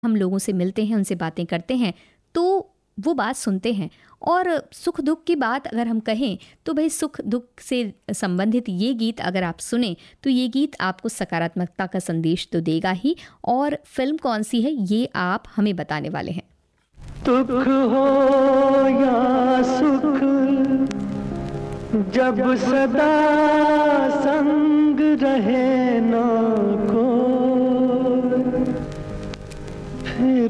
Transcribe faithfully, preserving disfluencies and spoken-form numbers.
हम लोगों से मिलते हैं, उनसे बातें करते हैं तो वो बात सुनते हैं। और सुख दुख की बात अगर हम कहें तो भाई सुख दुख से संबंधित ये गीत अगर आप सुने तो ये गीत आपको सकारात्मकता का संदेश तो देगा ही। और फिल्म कौन सी है ये आप हमें बताने वाले हैं। दुख हो या सुख जब सदा संग रहे ना को, फिर